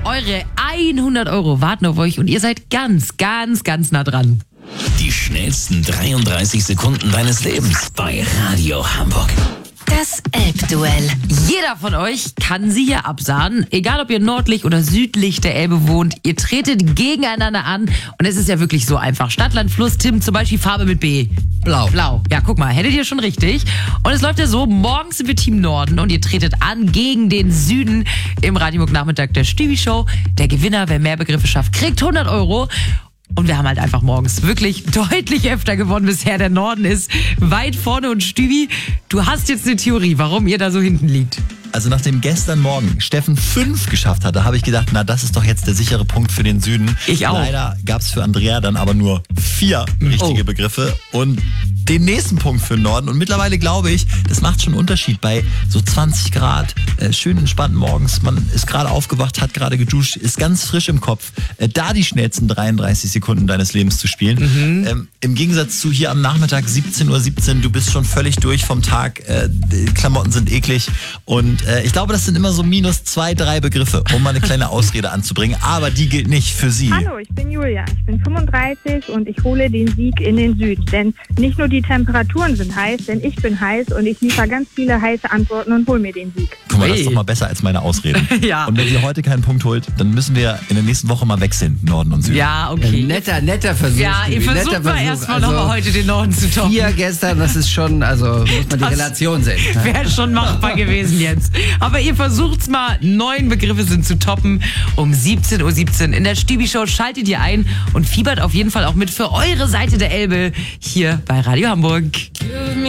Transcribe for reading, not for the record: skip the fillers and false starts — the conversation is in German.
Eure 100 Euro warten auf euch und ihr seid ganz, ganz, ganz nah dran. Die schnellsten 33 Sekunden deines Lebens bei Radio Hamburg. Das Elbduell. Jeder von euch kann sie hier absahnen. Egal, ob ihr nördlich oder südlich der Elbe wohnt. Ihr tretet gegeneinander an. Und es ist ja wirklich so einfach. Stadt, Land, Fluss, Tim, zum Beispiel Farbe mit B. Blau. Blau. Ja, guck mal, hättet ihr schon richtig. Und es läuft ja so, morgens sind wir Team Norden und ihr tretet an gegen den Süden im Radio Nachmittag der Stübi-Show. Der Gewinner, wer mehr Begriffe schafft, kriegt 100 Euro. Und wir haben halt einfach morgens wirklich deutlich öfter gewonnen bisher. Der Norden ist weit vorne und Stübi, du hast jetzt eine Theorie, warum ihr da so hinten liegt. Also nachdem gestern Morgen Steffen 5 geschafft hatte, habe ich gedacht, na das ist doch jetzt der sichere Punkt für den Süden. Ich auch. Leider gab es für Andrea dann aber nur 4 richtige Begriffe und den nächsten Punkt für den Norden. Und mittlerweile glaube ich, das macht schon einen Unterschied bei so 20 Grad, schön entspannt morgens. Man ist gerade aufgewacht, hat gerade geduscht, ist ganz frisch im Kopf. Da die schnellsten 33 Sekunden deines Lebens zu spielen. Im Gegensatz zu hier am Nachmittag 17:17 Uhr, du bist schon völlig durch vom Tag. Die Klamotten sind eklig. Und ich glaube, das sind immer so minus 2, 3 Begriffe, um mal eine kleine Ausrede anzubringen. Aber die gilt nicht für sie. Hallo, ich bin Julia. Ich bin 35 und ich hole den Sieg in den Süden. Denn nicht nur die Temperaturen sind heiß, denn ich bin heiß und ich liefere ganz viele heiße Antworten und hole mir den Sieg. Guck mal, das ist doch mal besser als meine Ausreden. Ja. Und wenn sie heute keinen Punkt holt, dann müssen wir in der nächsten Woche mal wechseln, Norden und Süden. Ja, okay. Netter Versuch. Ja, ihr Stevie, versucht netter mal Versuch. erstmal nochmal heute den Norden zu toppen. 4 gestern, das ist schon, also muss man die Das Relation sehen. Wäre schon machbar gewesen jetzt. Aber ihr versucht's mal, 9 Begriffe sind zu toppen. Um 17:17 Uhr in der Stübi-Show schaltet ihr ein und fiebert auf jeden Fall auch mit für eure Seite der Elbe hier bei Radio Hamburg.